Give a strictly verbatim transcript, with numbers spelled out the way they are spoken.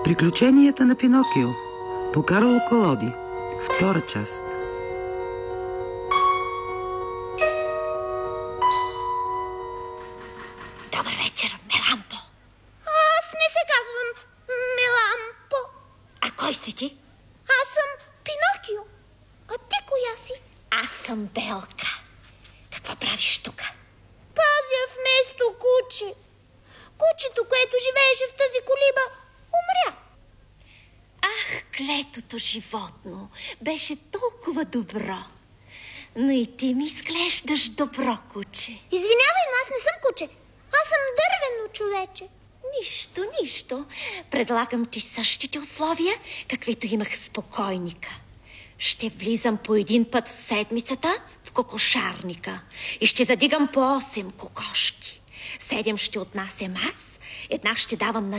Приключенията на Пинокио по Карло Колоди. Втора част. Добър вечер, Мелампо. Аз не се казвам Мелампо. А кой си ти? Аз съм Пинокио. А ти коя си? Аз съм Белка. Какво правиш тук? Пазя вместо куче. Кучето, което живееше в тази колиба, умря. Ах, клетото животно беше толкова добро. Но и ти ми изглеждаш добро куче. Извинявай, но аз не съм куче. Аз съм дървено човече. Нищо, нищо. Предлагам ти същите условия, каквито имах с покойника. Ще влизам по един път в седмицата в кокошарника и ще задигам по осем кокошки. Седем ще отнасям аз, една ще давам на